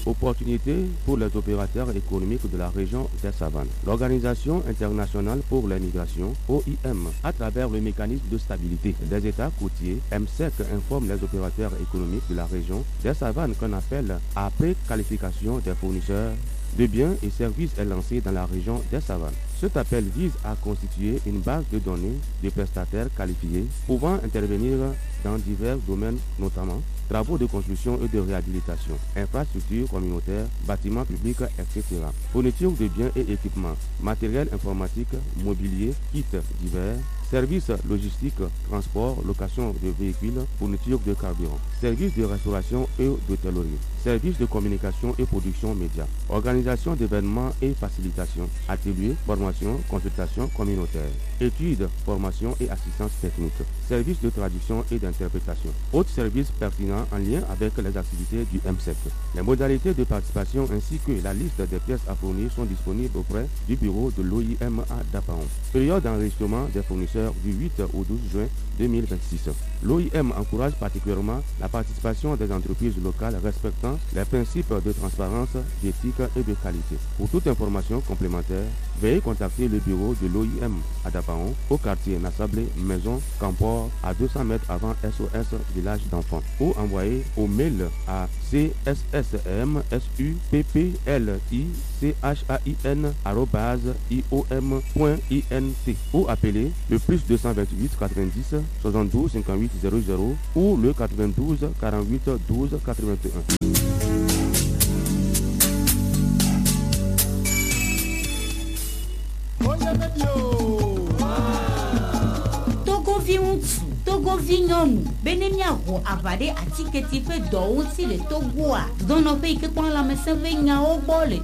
opportunités pour les opérateurs économiques de la région des Savanes. L'Organisation internationale pour les migrations, OIM, à travers le mécanisme de stabilité des États côtiers, MSEC, informe les opérateurs économiques de la région des Savanes qu'on appelle à préqualification des fournisseurs de biens et services est lancé dans la région des Savanes. Cet appel vise à constituer une base de données de prestataires qualifiés pouvant intervenir dans divers domaines, notamment travaux de construction et de réhabilitation, infrastructures communautaires, bâtiments publics, etc. Fourniture de biens et équipements, matériel informatique, mobilier, kits divers, services logistiques, transport, location de véhicules, fourniture de carburant, services de restauration et d'hôtellerie, services de communication et production médias, organisation d'événements et facilitation, ateliers, formation, consultation communautaire, études, formation et assistance technique, services de traduction et d'interprétation, autres services pertinents en lien avec les activités du MSEC. Les modalités de participation ainsi que la liste des pièces à fournir sont disponibles auprès du bureau de l'OIM à Dapaon. Période d'enregistrement des fournisseurs du 8 au 12 juin 2026. L'OIM encourage particulièrement la participation des entreprises locales respectant les principes de transparence, d'éthique et de qualité. Pour toute information complémentaire, veuillez contacter le bureau de l'OIM à Dapaon, au quartier Nassablé, Maison, Camport, à 200 mètres avant SOS Village d'enfants, ou envoyer au mail à csssmsupplichan@iom.int ou appeler le plus 228 90 72 58 00 ou le 92 48 12 81. Togo vignonu benemiago avade atiketife do uti le togoa dono pe ke kwa la mesenve nya ogbo le